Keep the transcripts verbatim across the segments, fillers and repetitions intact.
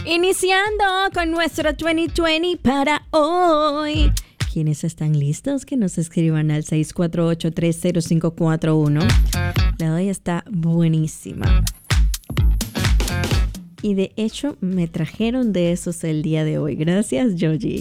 Iniciando con nuestro veinte veinte para hoy. ¿Quiénes están listos? Que nos escriban al seis cuatro ocho, tres cero cinco cuatro uno. La de hoy está buenísima. Y de hecho me trajeron de esos el día de hoy. Gracias, Yogi.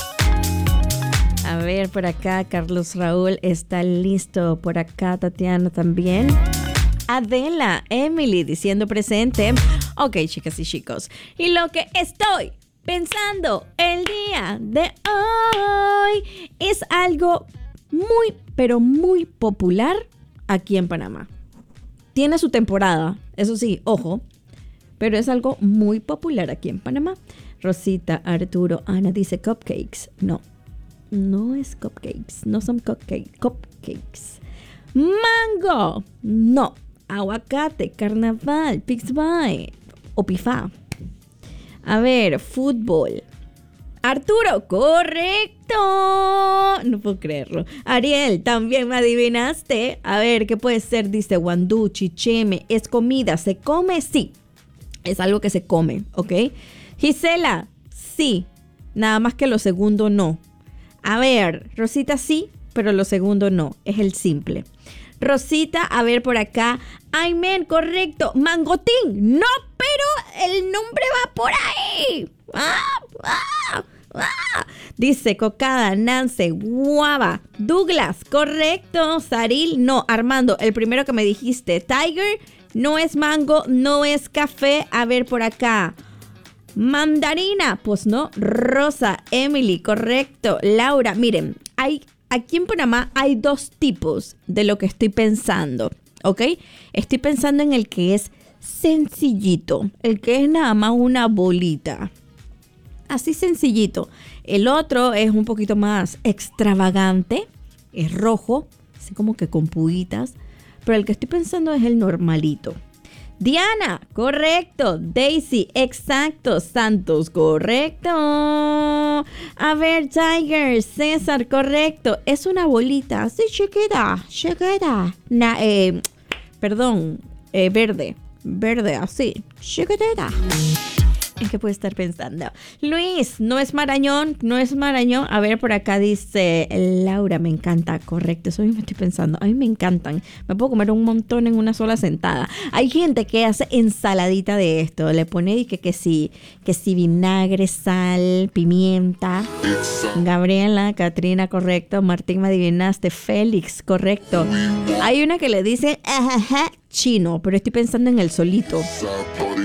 A ver, por acá Carlos Raúl está listo. Por acá Tatiana también. Adela, Emily diciendo presente. Ok, chicas y chicos. Y lo que estoy pensando el día de hoy es algo muy, pero muy popular aquí en Panamá. Tiene su temporada, eso sí, ojo. Pero es algo muy popular aquí en Panamá. Rosita, Arturo, Ana dice cupcakes. No, no es cupcakes. No son cupcakes. Cupcakes. Mango. No. Aguacate, carnaval, Pixby o pifá. A ver, fútbol. Arturo, correcto. No puedo creerlo. Ariel, también me adivinaste. A ver, ¿qué puede ser? Dice guandú, chicheme. ¿Es comida? ¿Se come? Sí. Es algo que se come, ¿ok? Gisela, sí. Nada más que lo segundo no. A ver, Rosita sí, pero lo segundo no. Es el simple. Rosita, a ver por acá. Ay, men, correcto. Mangotín. No, pero el nombre va por ahí. Ah, ah, ah. Dice Cocada, Nance, Guava, Douglas, correcto. Saril, no. Armando, el primero que me dijiste. Tiger, no es mango, no es café. A ver por acá. Mandarina, pues no. Rosa, Emily, correcto. Laura, miren, hay... Aquí en Panamá hay dos tipos de lo que estoy pensando, ¿ok? Estoy pensando en el que es sencillito, el que es nada más una bolita. Así sencillito. El otro es un poquito más extravagante, es rojo, así como que con puitas. Pero el que estoy pensando es el normalito. Diana, correcto. Daisy, exacto. Santos, correcto. A ver, Tiger, César, correcto. Es una bolita así chiquita, chiquita. Na, eh, perdón, eh, verde, verde, así, chiquitita. ¿En qué puede estar pensando? Luis, no es marañón, no es marañón. A ver, por acá dice Laura, me encanta, correcto. Eso mismo estoy pensando. A mí me encantan. Me puedo comer un montón en una sola sentada. Hay gente que hace ensaladita de esto. Le pone que, que sí, que sí, vinagre, sal, pimienta. Gabriela, Katrina, correcto. Martín, me adivinaste. Félix, correcto. Hay una que le dice, ajá, chino, pero estoy pensando en el solito.